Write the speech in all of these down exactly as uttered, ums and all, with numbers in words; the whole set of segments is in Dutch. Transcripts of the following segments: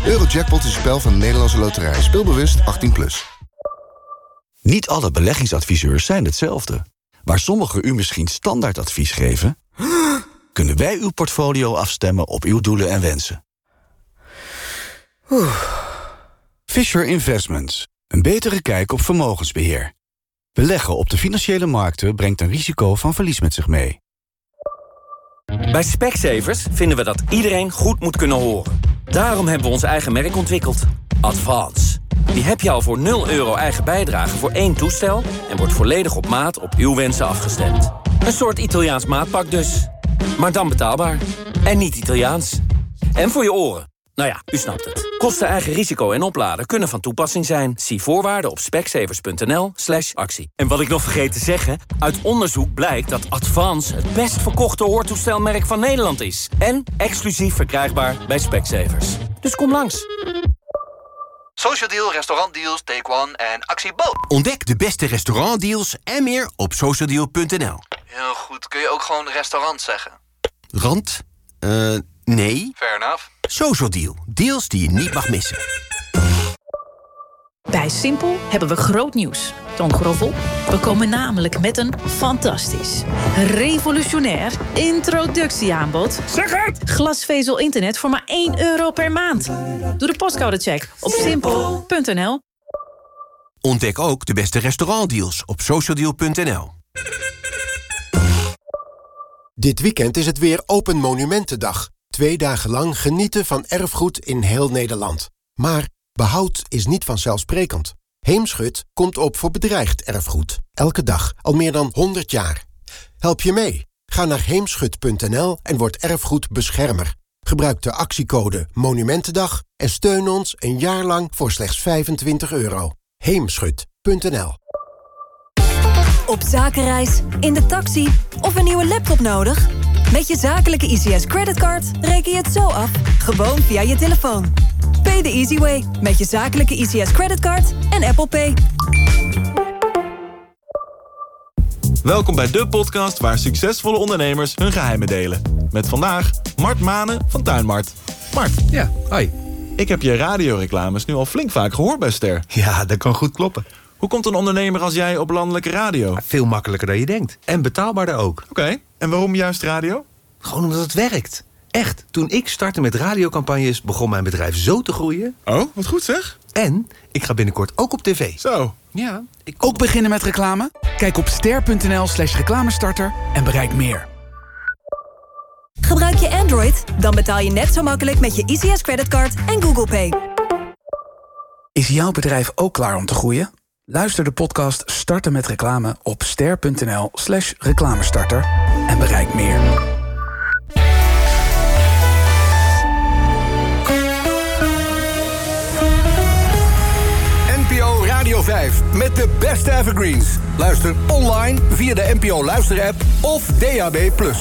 Eurojackpot is een spel van de Nederlandse Loterij. Speelbewust achttien plus. Niet alle beleggingsadviseurs zijn hetzelfde. Waar sommigen u misschien standaardadvies geven, kunnen wij uw portfolio afstemmen op uw doelen en wensen. Fisher Investments. Een betere kijk op vermogensbeheer. Beleggen op de financiële markten brengt een risico van verlies met zich mee. Bij Specsavers vinden we dat iedereen goed moet kunnen horen. Daarom hebben we ons eigen merk ontwikkeld. Advance. Die heb je al voor nul euro eigen bijdrage voor één toestel en wordt volledig op maat op uw wensen afgestemd. Een soort Italiaans maatpak dus. Maar dan betaalbaar. En niet Italiaans. En voor je oren. Nou ja, u snapt het. Kosten eigen risico en opladen kunnen van toepassing zijn. Zie voorwaarden op specsavers.nl slash actie. En wat ik nog vergeet te zeggen, uit onderzoek blijkt dat Advance het best verkochte hoortoestelmerk van Nederland is. En exclusief verkrijgbaar bij Specsavers. Dus kom langs. Social Deal, restaurantdeals, Take One en Actie Bo. Ontdek de beste restaurantdeals en meer op socialdeal punt n l. Heel goed, kun je ook gewoon restaurant zeggen? Rand? Eh, uh, nee. Fair enough. Social Deal, deals die je niet mag missen. Bij Simpel hebben we groot nieuws. Toon Groffel, we komen namelijk met een fantastisch, revolutionair introductieaanbod. Zeg het! Glasvezel internet voor maar één euro per maand. Doe de postcodecheck op simpel punt n l. Ontdek ook de beste restaurantdeals op socialdeal punt n l. Dit weekend is het weer Open Monumentendag. Twee dagen lang genieten van erfgoed in heel Nederland. Maar behoud is niet vanzelfsprekend. Heemschut komt op voor bedreigd erfgoed. Elke dag, al meer dan honderd jaar. Help je mee? Ga naar heemschut punt n l en word erfgoedbeschermer. Gebruik de actiecode Monumentendag en steun ons een jaar lang voor slechts vijfentwintig euro. heemschut punt n l. Op zakenreis, in de taxi of een nieuwe laptop nodig? Met je zakelijke I C S creditcard reken je het zo af, gewoon via je telefoon. Pay the easy way met je zakelijke I C S creditcard en Apple Pay. Welkom bij de podcast waar succesvolle ondernemers hun geheimen delen. Met vandaag Mart Manen van Tuinmart. Mart. Ja, hoi. Ik heb je radioreclames nu al flink vaak gehoord bij Ster. Ja, dat kan goed kloppen. Hoe komt een ondernemer als jij op landelijke radio? Veel makkelijker dan je denkt. En betaalbaarder ook. Oké, okay. En waarom juist radio? Gewoon omdat het werkt. Echt, toen ik startte met radiocampagnes begon mijn bedrijf zo te groeien. Oh, wat goed zeg. En ik ga binnenkort ook op tv. Zo. Ja. Ik ook beginnen met reclame? Kijk op ster punt n l slash reclamestarter en bereik meer. Gebruik je Android? Dan betaal je net zo makkelijk met je I C S creditcard en Google Pay. Is jouw bedrijf ook klaar om te groeien? Luister de podcast Starten met Reclame op ster punt n l slash reclamestarter en bereik meer. N P O Radio vijf met de beste evergreens. Luister online via de N P O Luister-app of D A B plus.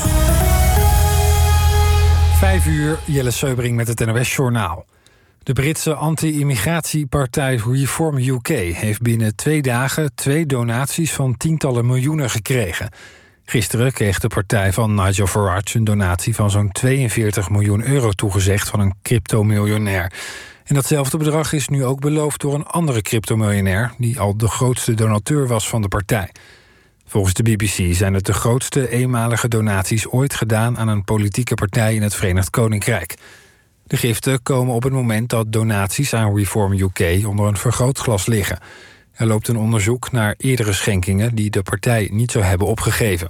Vijf uur, Jelle Seubering met het N O S-journaal. De Britse anti-immigratiepartij Reform U K heeft binnen twee dagen twee donaties van tientallen miljoenen gekregen. Gisteren kreeg de partij van Nigel Farage een donatie van zo'n tweeënveertig miljoen euro toegezegd van een cryptomiljonair. En datzelfde bedrag is nu ook beloofd door een andere cryptomiljonair die al de grootste donateur was van de partij. Volgens de B B C zijn het de grootste eenmalige donaties ooit gedaan aan een politieke partij in het Verenigd Koninkrijk. De giften komen op het moment dat donaties aan Reform U K onder een vergrootglas liggen. Er loopt een onderzoek naar eerdere schenkingen die de partij niet zou hebben opgegeven.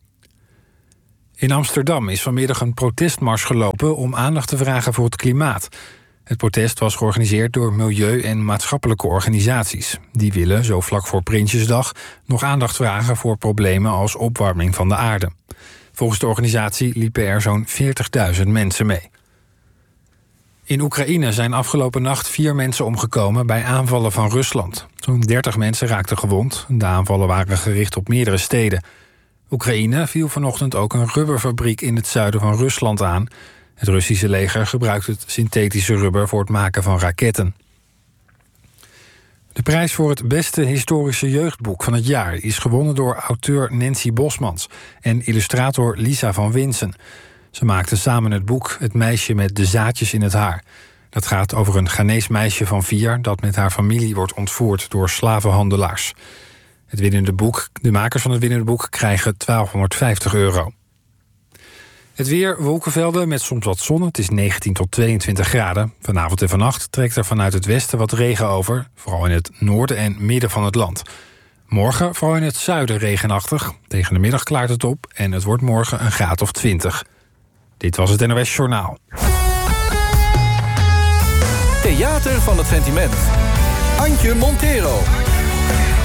In Amsterdam is vanmiddag een protestmars gelopen om aandacht te vragen voor het klimaat. Het protest was georganiseerd door milieu- en maatschappelijke organisaties. Die willen, zo vlak voor Prinsjesdag, nog aandacht vragen voor problemen als opwarming van de aarde. Volgens de organisatie liepen er zo'n veertigduizend mensen mee. In Oekraïne zijn afgelopen nacht vier mensen omgekomen bij aanvallen van Rusland. Zo'n dertig mensen raakten gewond. De aanvallen waren gericht op meerdere steden. Oekraïne viel vanochtend ook een rubberfabriek in het zuiden van Rusland aan. Het Russische leger gebruikt het synthetische rubber voor het maken van raketten. De prijs voor het beste historische jeugdboek van het jaar is gewonnen door auteur Nancy Bosmans en illustrator Lisa van Winsen. Ze maakten samen het boek Het meisje met de zaadjes in het haar. Dat gaat over een Ghanees meisje van vier dat met haar familie wordt ontvoerd door slavenhandelaars. Het winnende boek, de makers van het winnende boek krijgen twaalfhonderdvijftig euro. Het weer, wolkenvelden met soms wat zon. Het is negentien tot tweeëntwintig graden. Vanavond en vannacht trekt er vanuit het westen wat regen over. Vooral in het noorden en midden van het land. Morgen vooral in het zuiden regenachtig. Tegen de middag klaart het op en het wordt morgen een graad of twintig. Dit was het N O S Journaal. Theater van het sentiment. Antje Montero.